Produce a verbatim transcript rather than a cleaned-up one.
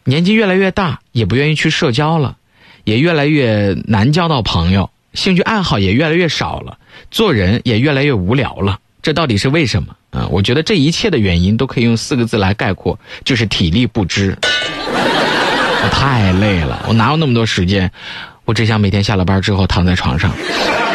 年纪越来越大，也不愿意去社交了，也越来越难交到朋友，兴趣爱好也越来越少了，做人也越来越无聊了。这到底是为什么啊？我觉得这一切的原因都可以用四个字来概括，就是体力不支。我太累了，我哪有那么多时间？我只想每天下了班之后躺在床上